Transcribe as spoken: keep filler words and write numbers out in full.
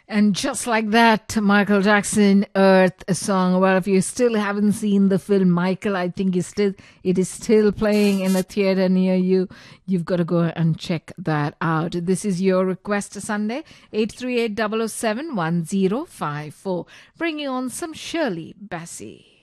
And just like that, Michael Jackson, Earth, a song. Well, if you still haven't seen the film Michael, I think it's still it is still playing in a theater near you. You've got to go and check that out. This is your request Sunday, eight three eight, double oh seven, one oh five four. Bringing on some Shirley Bassey.